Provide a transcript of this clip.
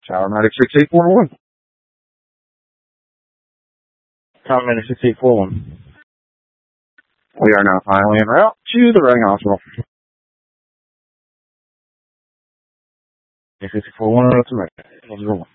Tower Medic 6841. Tower Medic 6841. We are now finally en route to the Reading Hospital. 6841 to Reading.